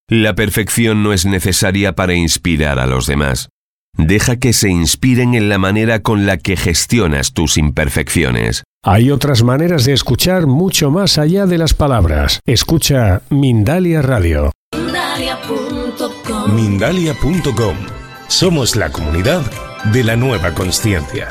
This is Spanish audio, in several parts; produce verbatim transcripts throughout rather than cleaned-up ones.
La perfección no es necesaria para inspirar a los demás. Deja que se inspiren en la manera con la que gestionas tus imperfecciones. Hay otras maneras de escuchar mucho más allá de las palabras. Escucha Mindalia Radio. Mindalia punto com. Mindalia punto com. Somos la comunidad de la nueva consciencia.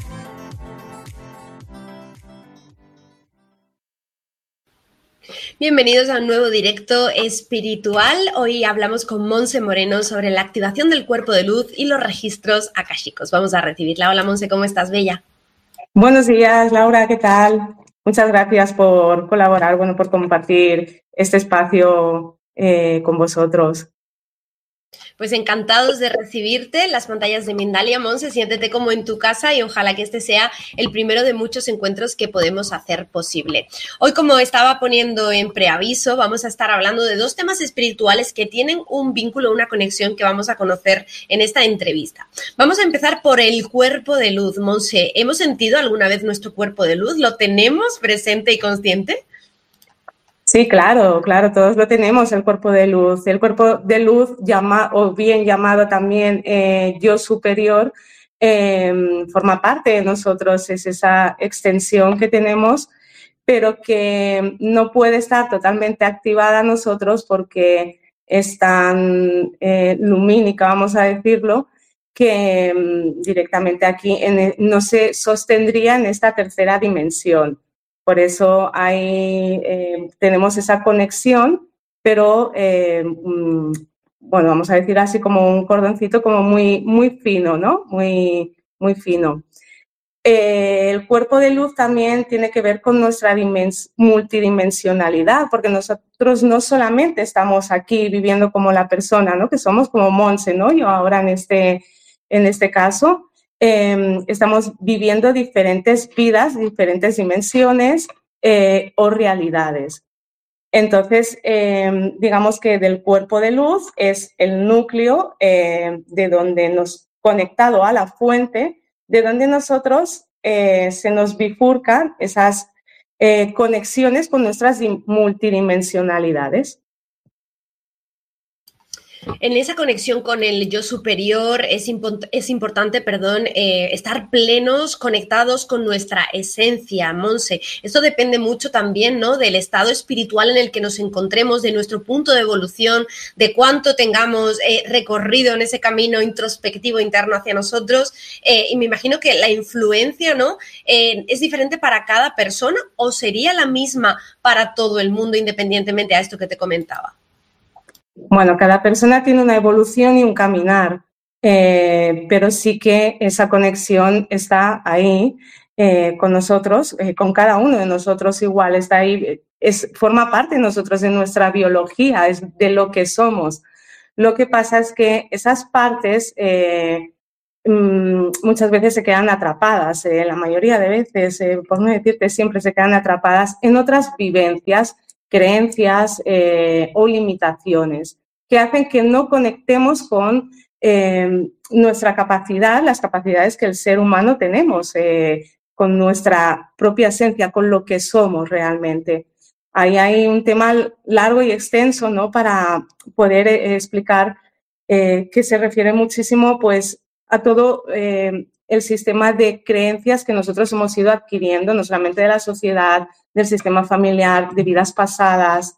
Bienvenidos a un nuevo directo espiritual. Hoy hablamos con Monse Moreno sobre la activación del cuerpo de luz y los registros akáshicos. Vamos a recibirla. Hola Monse, ¿cómo estás, bella? Buenos días, Laura, ¿qué tal? Muchas gracias por colaborar, bueno, por compartir este espacio eh, con vosotros. Pues encantados de recibirte en las pantallas de Mindalia. Monse, siéntete como en tu casa y ojalá que este sea el primero de muchos encuentros que podemos hacer posible. Hoy, como estaba poniendo en preaviso, vamos a estar hablando de dos temas espirituales que tienen un vínculo, una conexión que vamos a conocer en esta entrevista. Vamos a empezar por el cuerpo de luz. Monse, ¿hemos sentido alguna vez nuestro cuerpo de luz? ¿Lo tenemos presente y consciente? Sí, claro, claro, todos lo tenemos, el cuerpo de luz. El cuerpo de luz, llama, o bien llamado también eh, yo superior, eh, forma parte de nosotros, es esa extensión que tenemos, pero que no puede estar totalmente activada a nosotros porque es tan eh, lumínica, vamos a decirlo, que mm, directamente aquí en, no se sostendría en esta tercera dimensión. Por eso hay, eh, tenemos esa conexión, pero, eh, mm, bueno, vamos a decir así como un cordoncito como muy, muy fino, ¿no? Muy, muy fino. Eh, el cuerpo de luz también tiene que ver con nuestra dimens- multidimensionalidad, porque nosotros no solamente estamos aquí viviendo como la persona, ¿no? Que somos como Monse, ¿no? Yo ahora en este, en este caso. Eh, estamos viviendo diferentes vidas, diferentes dimensiones eh, o realidades. Entonces, eh, digamos que del cuerpo de luz es el núcleo eh, de donde nos, conectado a la fuente, de donde nosotros eh, se nos bifurcan esas eh, conexiones con nuestras multidimensionalidades. En esa conexión con el yo superior es, impo- es importante, perdón, eh, estar plenos, conectados con nuestra esencia, Monse. Esto depende mucho también, ¿no?, del estado espiritual en el que nos encontremos, de nuestro punto de evolución, de cuánto tengamos eh, recorrido en ese camino introspectivo interno hacia nosotros. Eh, y me imagino que la influencia, ¿no?, eh, es diferente para cada persona, o sería la misma para todo el mundo, independientemente a esto que te comentaba. Bueno, cada persona tiene una evolución y un caminar, eh, pero sí que esa conexión está ahí eh, con nosotros, eh, con cada uno de nosotros igual, está ahí, es, forma parte de nosotros, de nuestra biología, es de lo que somos. Lo que pasa es que esas partes eh, mmm, muchas veces se quedan atrapadas, eh, la mayoría de veces, eh, por no decirte siempre, se quedan atrapadas en otras vivencias, creencias eh, o limitaciones que hacen que no conectemos con eh, nuestra capacidad, las capacidades que el ser humano tenemos, eh, con nuestra propia esencia, con lo que somos realmente. Ahí hay un tema largo y extenso, ¿no?, para poder eh, explicar eh, que se refiere muchísimo, pues, a todo eh, el sistema de creencias que nosotros hemos ido adquiriendo, no solamente de la sociedad, del sistema familiar, de vidas pasadas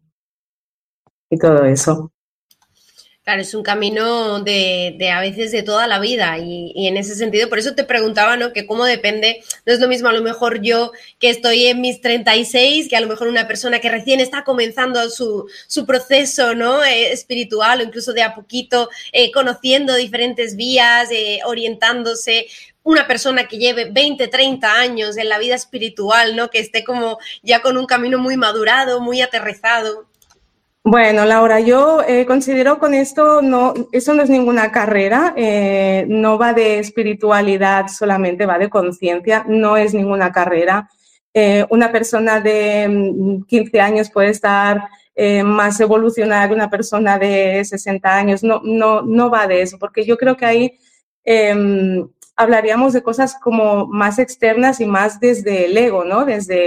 y todo eso. Claro, es un camino de, de a veces de toda la vida y, y en ese sentido, por eso te preguntaba, ¿no?, que cómo depende, no es lo mismo a lo mejor yo que estoy en mis treinta y seis, que a lo mejor una persona que recién está comenzando su, su proceso, ¿no?, eh, espiritual, o incluso de a poquito eh, conociendo diferentes vías, eh, orientándose. Una persona que lleve veinte, treinta años en la vida espiritual, ¿no?, que esté como ya con un camino muy madurado, muy aterrizado. Bueno, Laura, yo eh, considero con esto, no, eso no es ninguna carrera, eh, no va de espiritualidad solamente, va de conciencia, no es ninguna carrera. Eh, una persona de quince años puede estar eh, más evolucionada que una persona de sesenta años, no, no, no va de eso, porque yo creo que ahí eh, hablaríamos de cosas como más externas y más desde el ego, ¿no? Desde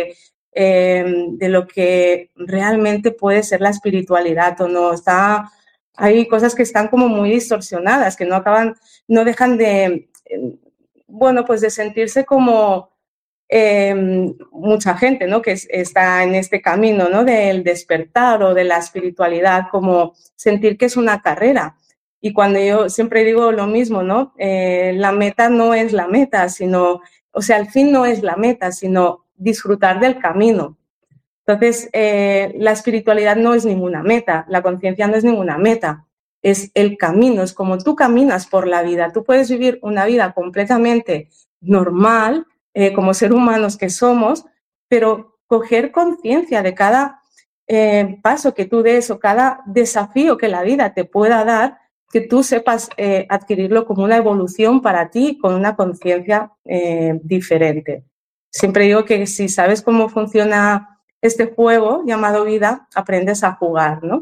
eh, de lo que realmente puede ser la espiritualidad o no. Está, hay cosas que están como muy distorsionadas, que no acaban, no dejan de, eh, bueno, pues de sentirse como eh, mucha gente, ¿no? Que es, está en este camino, ¿no? Del despertar o de la espiritualidad, como sentir que es una carrera. Y cuando yo siempre digo lo mismo, ¿no? Eh, la meta no es la meta, sino, o sea, el fin no es la meta, sino disfrutar del camino. Entonces, eh, la espiritualidad no es ninguna meta, la conciencia no es ninguna meta, es el camino, es como tú caminas por la vida. Tú puedes vivir una vida completamente normal, eh, como seres humanos que somos, pero coger conciencia de cada eh, paso que tú des o cada desafío que la vida te pueda dar, que tú sepas eh, adquirirlo como una evolución para ti con una conciencia eh, diferente. Siempre digo que si sabes cómo funciona este juego llamado vida, aprendes a jugar, ¿no?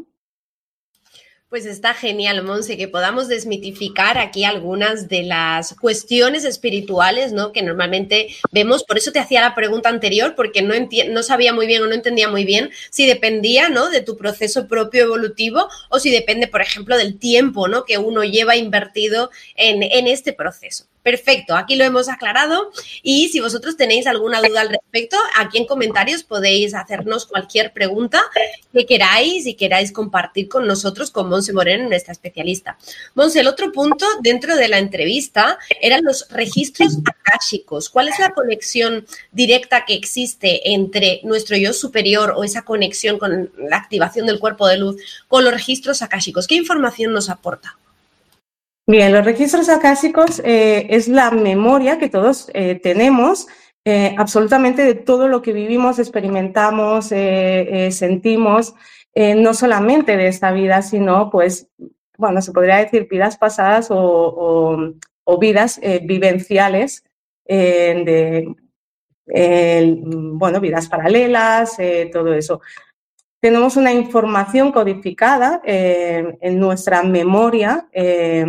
Pues está genial, Monse, que podamos desmitificar aquí algunas de las cuestiones espirituales, ¿no? Que normalmente vemos. Por eso te hacía la pregunta anterior, porque no, no sabía muy bien o no entendía muy bien si dependía, ¿no? de tu proceso propio evolutivo o si depende, por ejemplo, del tiempo, ¿no? que uno lleva invertido en, en este proceso. Perfecto, aquí lo hemos aclarado y si vosotros tenéis alguna duda al respecto, aquí en comentarios podéis hacernos cualquier pregunta que queráis y queráis compartir con nosotros, con Monse Moreno, nuestra especialista. Monse, el otro punto dentro de la entrevista eran los registros akáshicos. ¿Cuál es la conexión directa que existe entre nuestro yo superior o esa conexión con la activación del cuerpo de luz con los registros akáshicos? ¿Qué información nos aporta? Bien, los registros akáshicos eh, es la memoria que todos eh, tenemos eh, absolutamente de todo lo que vivimos, experimentamos, eh, eh, sentimos, eh, no solamente de esta vida, sino, pues, bueno, se podría decir vidas pasadas o, o, o vidas eh, vivenciales, eh, de, eh, bueno, vidas paralelas, eh, todo eso. Tenemos una información codificada eh, en nuestra memoria, eh,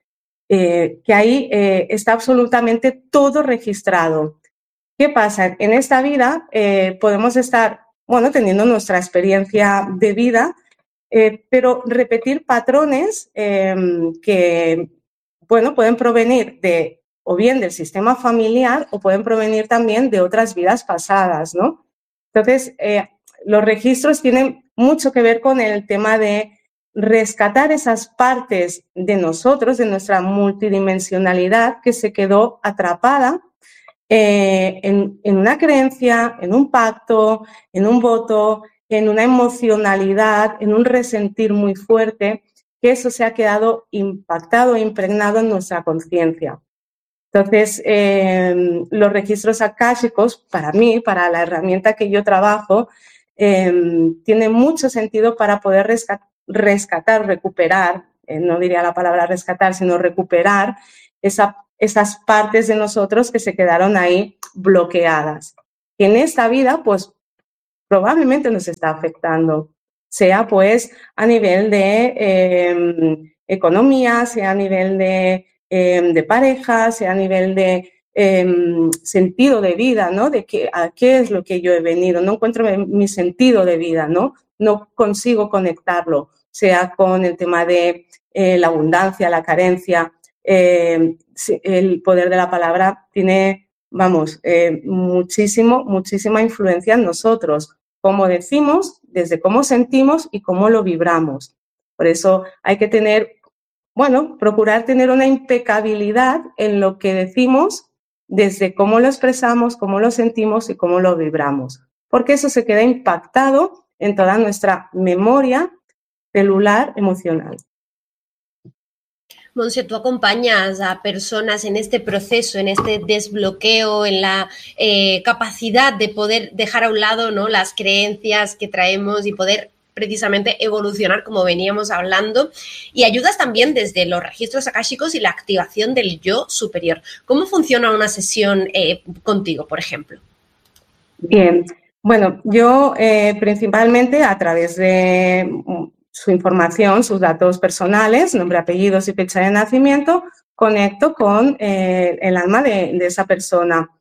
Eh, que ahí eh, está absolutamente todo registrado. ¿Qué pasa? En esta vida eh, podemos estar, bueno, teniendo nuestra experiencia de vida, eh, pero repetir patrones eh, que, bueno, pueden provenir de, o bien del sistema familiar o pueden provenir también de otras vidas pasadas, ¿no? Entonces, eh, los registros tienen mucho que ver con el tema de rescatar esas partes de nosotros, de nuestra multidimensionalidad que se quedó atrapada eh, en, en una creencia, en un pacto, en un voto, en una emocionalidad, en un resentir muy fuerte, que eso se ha quedado impactado e impregnado en nuestra conciencia. Entonces, eh, los registros akáshicos, para mí, para la herramienta que yo trabajo, eh, tiene mucho sentido para poder rescatar rescatar, recuperar, eh, no diría la palabra rescatar, sino recuperar esa, esas partes de nosotros que se quedaron ahí bloqueadas. Que en esta vida, pues, probablemente nos está afectando, sea pues a nivel de eh, economía, sea a nivel de, eh, de pareja, sea a nivel de eh, sentido de vida, ¿no? De qué, a qué es lo que yo he venido, no encuentro mi sentido de vida, ¿no? No consigo conectarlo, sea con el tema de eh, la abundancia, la carencia. Eh, el poder de la palabra tiene, vamos, eh, muchísimo, muchísima influencia en nosotros. Cómo decimos, desde cómo sentimos y cómo lo vibramos. Por eso hay que tener, bueno, procurar tener una impecabilidad en lo que decimos, desde cómo lo expresamos, cómo lo sentimos y cómo lo vibramos. Porque eso se queda impactado en toda nuestra memoria celular emocional. Monse, tú acompañas a personas en este proceso, en este desbloqueo, en la eh, capacidad de poder dejar a un lado, ¿no?, las creencias que traemos y poder precisamente evolucionar, como veníamos hablando, y ayudas también desde los registros akáshicos y la activación del yo superior. ¿Cómo funciona una sesión eh, contigo, por ejemplo? Bien, bueno, yo eh, principalmente a través de su información, sus datos personales, nombre, apellidos y fecha de nacimiento, conecto con eh, el alma de, de esa persona.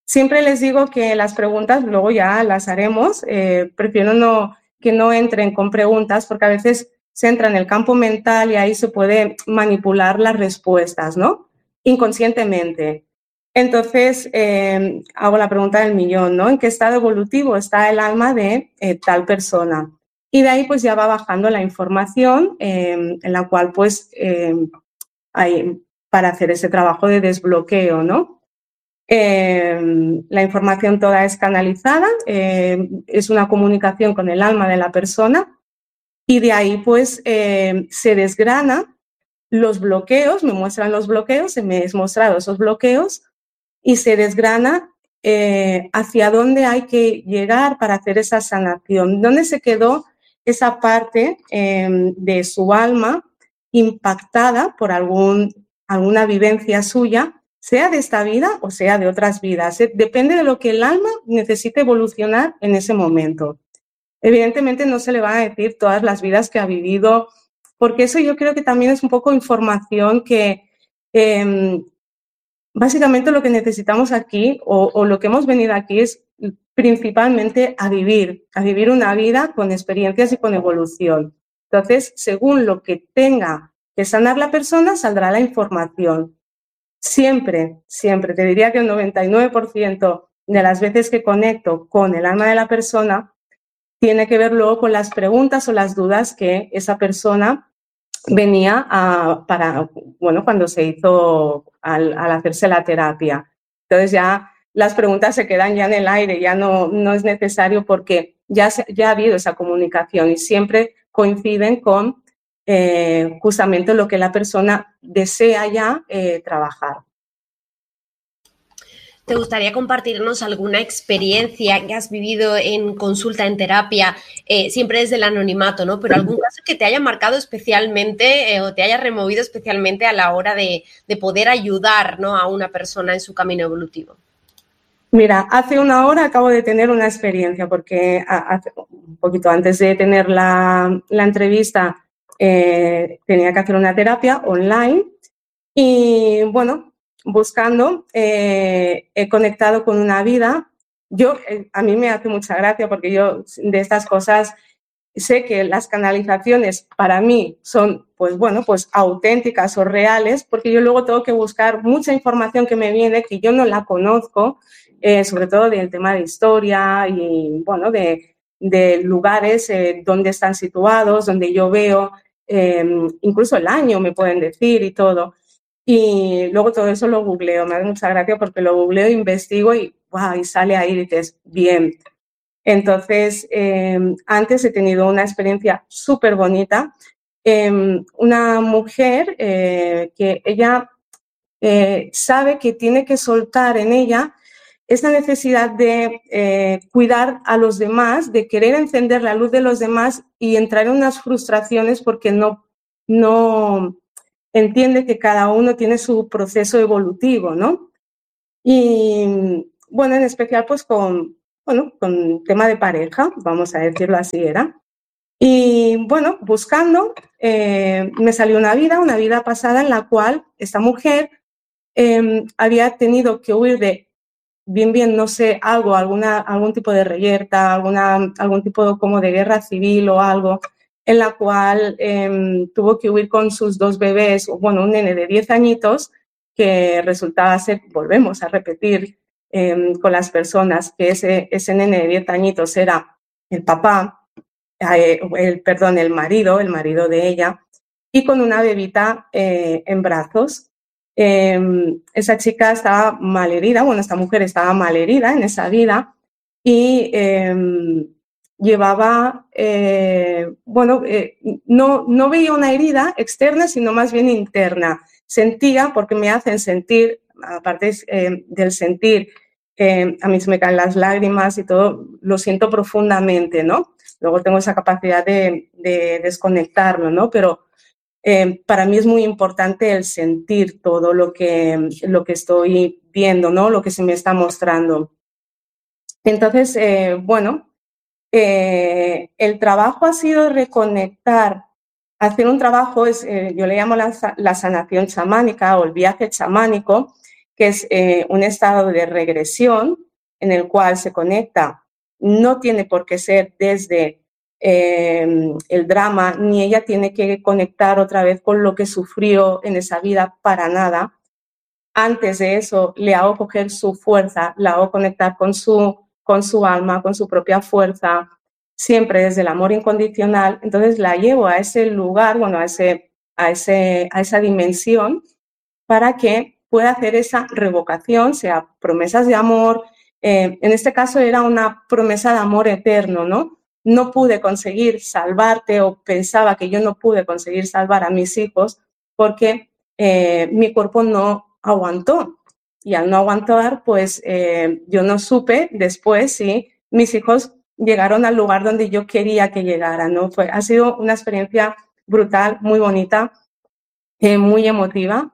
siempre les digo que las preguntas luego ya las haremos. Eh, prefiero no, que no entren con preguntas porque a veces se entra en el campo mental y ahí se puede manipular las respuestas, ¿no? Inconscientemente. Entonces, eh, hago la pregunta del millón, ¿no? ¿En qué estado evolutivo está el alma de eh, tal persona? Y de ahí pues ya va bajando la información eh, en la cual pues eh, hay para hacer ese trabajo de desbloqueo, ¿no? Eh, la información toda es canalizada, eh, es una comunicación con el alma de la persona y de ahí pues eh, se desgrana los bloqueos, me muestran los bloqueos, se me es mostrado esos bloqueos y se desgrana eh, hacia dónde hay que llegar para hacer esa sanación, dónde se quedó esa parte eh, de su alma impactada por algún, alguna vivencia suya, sea de esta vida o sea de otras vidas. Depende de lo que el alma necesite evolucionar en ese momento. Evidentemente no se le van a decir todas las vidas que ha vivido, porque eso yo creo que también es un poco información que eh, básicamente lo que necesitamos aquí o, o lo que hemos venido aquí es principalmente a vivir, a vivir una vida con experiencias y con evolución. Entonces, según lo que tenga que sanar la persona, saldrá la información. Siempre, siempre, te diría que el noventa y nueve por ciento de las veces que conecto con el alma de la persona tiene que ver luego con las preguntas o las dudas que esa persona venía a, para, bueno, cuando se hizo, al, al hacerse la terapia. Entonces ya las preguntas se quedan ya en el aire, ya no, no es necesario porque ya, se, ya ha habido esa comunicación y siempre coinciden con eh, justamente lo que la persona desea ya eh, trabajar. ¿Te gustaría compartirnos alguna experiencia que has vivido en consulta, en terapia, eh, siempre desde el anonimato, ¿no? Pero algún caso que te haya marcado especialmente eh, o te haya removido especialmente a la hora de, de poder ayudar, ¿no?, a una persona en su camino evolutivo? Mira, hace una hora acabo de tener una experiencia porque hace, un poquito antes de tener la, la entrevista eh, tenía que hacer una terapia online y, bueno, buscando, eh, he conectado con una vida. Yo, eh, a mí me hace mucha gracia porque yo de estas cosas sé que las canalizaciones para mí son, pues bueno, pues auténticas o reales, porque yo luego tengo que buscar mucha información que me viene que yo no la conozco, eh, sobre todo del tema de historia y, bueno, de, de lugares eh, donde están situados, donde yo veo, eh, incluso el año me pueden decir y todo. Y luego todo eso lo googleo, me hace mucha gracia porque lo googleo, investigo y, wow, y sale ahí y dices, bien. Entonces, eh, antes he tenido una experiencia súper bonita. Eh, una mujer eh, que ella eh, sabe que tiene que soltar en ella esa necesidad de eh, cuidar a los demás, de querer encender la luz de los demás y entrar en unas frustraciones porque no... no entiende que cada uno tiene su proceso evolutivo, ¿no? Y, bueno, en especial, pues, con, bueno, con tema de pareja, vamos a decirlo así, era. Y, bueno, buscando, eh, me salió una vida, una vida pasada en la cual esta mujer eh, había tenido que huir de, bien, bien, no sé, algo, alguna, algún tipo de reyerta, alguna, algún tipo como de guerra civil o algo, en la cual eh, tuvo que huir con sus dos bebés, bueno, un nene de diez añitos, que resultaba ser, volvemos a repetir eh, con las personas, que ese, ese nene de diez añitos era el papá, eh, el, perdón, el marido, el marido de ella, y con una bebita eh, en brazos. Eh, esa chica estaba malherida, bueno, esta mujer estaba malherida en esa vida y... Eh, llevaba, eh, bueno, eh, no, no veía una herida externa, sino más bien interna. Sentía, porque me hacen sentir, aparte eh, del sentir, eh, a mí se me caen las lágrimas y todo, lo siento profundamente, ¿no? Luego tengo esa capacidad de, de desconectarlo, ¿no? Pero eh, para mí es muy importante el sentir todo lo que, lo que estoy viendo, ¿no? Lo que se me está mostrando. Entonces, eh, bueno, Eh, el trabajo ha sido reconectar, hacer un trabajo, es, eh, yo le llamo la, la sanación chamánica o el viaje chamánico, que es eh, un estado de regresión en el cual se conecta, no tiene por qué ser desde eh, el drama, ni ella tiene que conectar otra vez con lo que sufrió en esa vida, para nada. Antes de eso, le hago coger su fuerza, la hago conectar con su, con su alma, con su propia fuerza, siempre desde el amor incondicional. Entonces la llevo a ese lugar, bueno, a, ese, a, ese, a esa dimensión, para que pueda hacer esa revocación, sea promesas de amor. Eh, en este caso era una promesa de amor eterno, ¿no? No pude conseguir salvarte, o pensaba que yo no pude conseguir salvar a mis hijos porque eh, mi cuerpo no aguantó. Y al no aguantar, pues eh, yo no supe después si mis hijos llegaron al lugar donde yo quería que llegaran, ¿no? Fue, ha sido una experiencia brutal, muy bonita, eh, muy emotiva.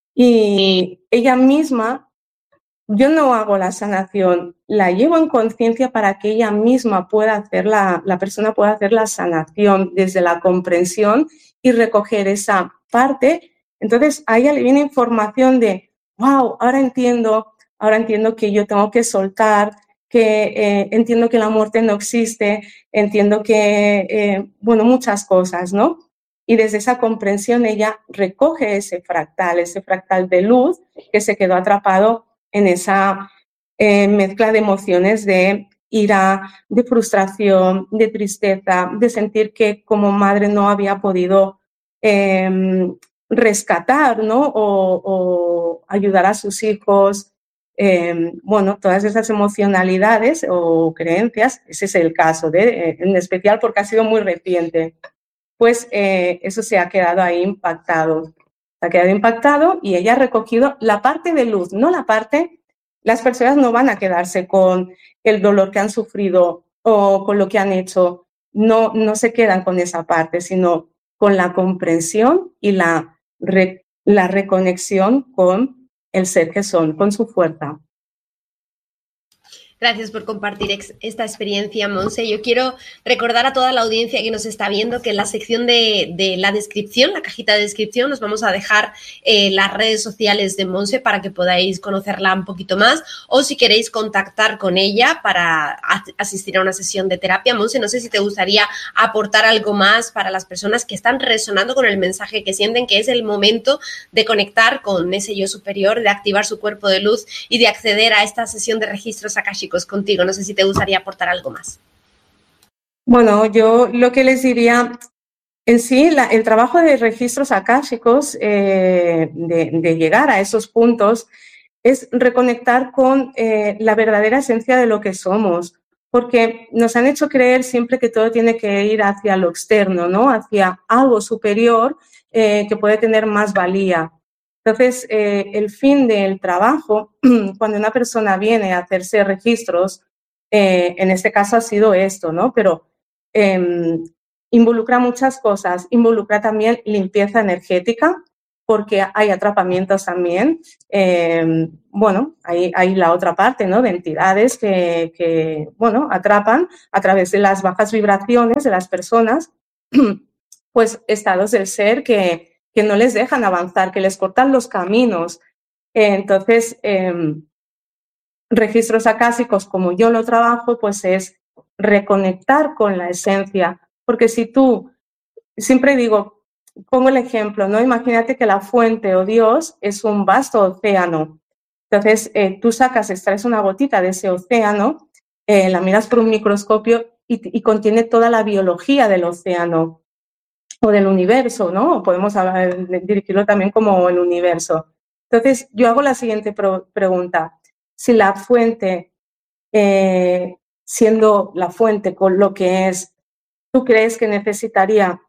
Y ella misma, yo no hago la sanación, la llevo en conciencia para que ella misma pueda hacer la, la persona pueda hacer la sanación desde la comprensión y recoger esa parte. Entonces a ella le viene información de, wow, ahora entiendo, ahora entiendo que yo tengo que soltar, que eh, entiendo que la muerte no existe, entiendo que, eh, bueno, muchas cosas, ¿no? Y desde esa comprensión ella recoge ese fractal, ese fractal de luz que se quedó atrapado en esa eh, mezcla de emociones de ira, de frustración, de tristeza, de sentir que como madre no había podido eh, rescatar, ¿no? o, o ayudar a sus hijos. Eh, bueno, todas esas emocionalidades o creencias, ese es el caso, de, en especial porque ha sido muy reciente. Pues eh, eso se ha quedado ahí impactado. Se ha quedado impactado y ella ha recogido la parte de luz, no la parte... Las personas no van a quedarse con el dolor que han sufrido o con lo que han hecho. No, no se quedan con esa parte, sino con la comprensión y la, re, la reconexión con el ser que son, con su fuerza. Gracias por compartir esta experiencia, Monse. Yo quiero recordar a toda la audiencia que nos está viendo que en la sección de, de la descripción, la cajita de descripción, nos vamos a dejar eh, las redes sociales de Monse para que podáis conocerla un poquito más, o si queréis contactar con ella para asistir a una sesión de terapia. Monse, no sé si te gustaría aportar algo más para las personas que están resonando con el mensaje, que sienten que es el momento de conectar con ese yo superior, de activar su cuerpo de luz y de acceder a esta sesión de registros akáshicos contigo. No sé si te gustaría aportar algo más. Bueno, yo lo que les diría, en sí, la, el trabajo de registros akáshicos, eh, de, de llegar a esos puntos, es reconectar con eh, la verdadera esencia de lo que somos, porque nos han hecho creer siempre que todo tiene que ir hacia lo externo, ¿no? Hacia algo superior eh, que puede tener más valía. Entonces, eh, el fin del trabajo, cuando una persona viene a hacerse registros, eh, en este caso ha sido esto, ¿no? Pero eh, involucra muchas cosas. Involucra también limpieza energética, porque hay atrapamientos también. Eh, bueno, hay, hay la otra parte, ¿no? De entidades que, que, bueno, atrapan a través de las bajas vibraciones de las personas, pues estados del ser que que no les dejan avanzar, que les cortan los caminos. Eh, entonces, eh, registros akáshicos, como yo lo trabajo, pues es reconectar con la esencia. Porque si tú, siempre digo, pongo el ejemplo, ¿no? Imagínate que la fuente o Dios es un vasto océano. Entonces, eh, tú sacas, extraes una gotita de ese océano, eh, la miras por un microscopio y, y contiene toda la biología del océano o del universo, ¿no? Podemos hablar, dirigirlo también como el universo. Entonces, yo hago la siguiente pro- pregunta. Si la fuente, eh, siendo la fuente con lo que es, ¿tú crees que necesitaría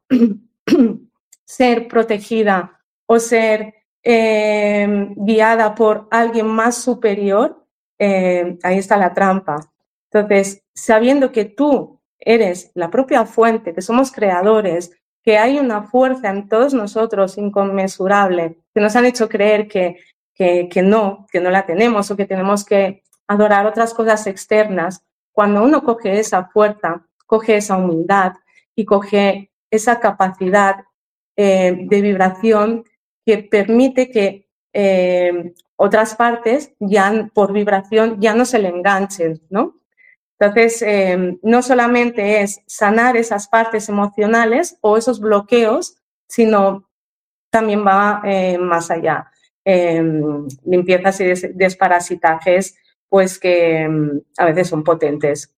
ser protegida o ser eh, guiada por alguien más superior? Eh, ahí está la trampa. Entonces, sabiendo que tú eres la propia fuente, que somos creadores, que hay una fuerza en todos nosotros inconmensurable, que nos han hecho creer que, que, que no, que no la tenemos o que tenemos que adorar otras cosas externas. Cuando uno coge esa fuerza, coge esa humildad y coge esa capacidad eh, de vibración que permite que eh, otras partes ya por vibración ya no se le enganchen, ¿no? Entonces, eh, no solamente es sanar esas partes emocionales o esos bloqueos, sino también va eh, más allá. Eh, limpiezas y des desparasitajes, pues que eh, a veces son potentes.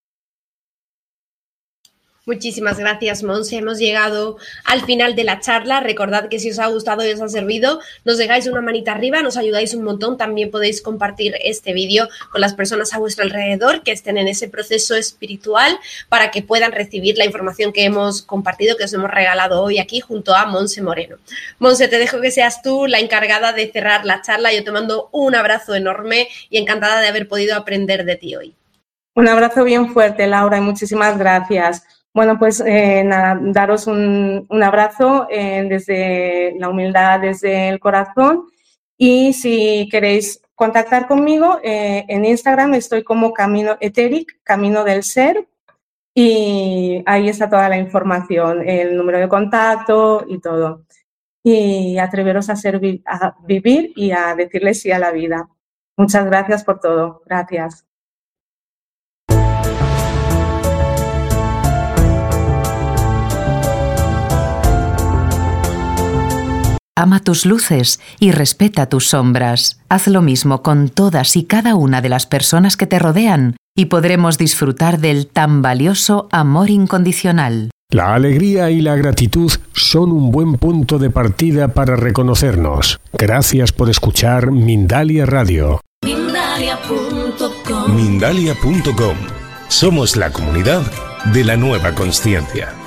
Muchísimas gracias, Monse. Hemos llegado al final de la charla. Recordad que si os ha gustado y os ha servido, nos dejáis una manita arriba, nos ayudáis un montón. También podéis compartir este vídeo con las personas a vuestro alrededor que estén en ese proceso espiritual para que puedan recibir la información que hemos compartido, que os hemos regalado hoy aquí junto a Monse Moreno. Monse, te dejo que seas tú la encargada de cerrar la charla. Yo te mando un abrazo enorme y encantada de haber podido aprender de ti hoy. Un abrazo bien fuerte, Laura, y muchísimas gracias. Bueno, pues eh, nada, daros un, un abrazo eh, desde la humildad, desde el corazón, y si queréis contactar conmigo, eh, en Instagram estoy como Camino Etheric, Camino del Ser, y ahí está toda la información, el número de contacto y todo. Y atreveros a, ser, a vivir y a decirle sí a la vida. Muchas gracias por todo. Gracias. Ama tus luces y respeta tus sombras. Haz lo mismo con todas y cada una de las personas que te rodean y podremos disfrutar del tan valioso amor incondicional. La alegría y la gratitud son un buen punto de partida para reconocernos. Gracias por escuchar Mindalia Radio. Mindalia punto com. Mindalia punto com. Somos la comunidad de la nueva consciencia.